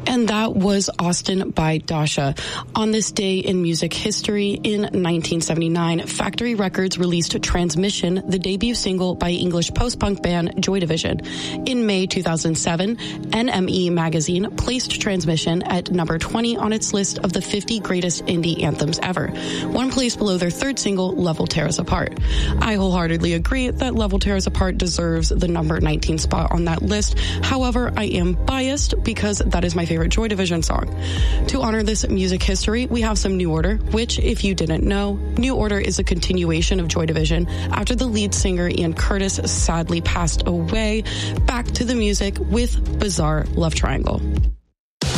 And that was Austin by Dasha. On this day in music history, in 1979, Factory Records released Transmission, the debut single by English post-punk band Joy Division. In May 2007, NME magazine placed Transmission at number 20 on its list of the 50 greatest indie anthems ever, one place below their third single, Love Will Tear Us Apart. I wholeheartedly agree that Love Will Tear Us Apart deserves the number 19 spot on that list. However, I am biased because that is my favorite Joy Division song. To honor this music history, we have some New Order, which, if you didn't know, New Order is a continuation of Joy Division after the lead singer Ian Curtis sadly passed away. Back to the music with Bizarre Love Triangle.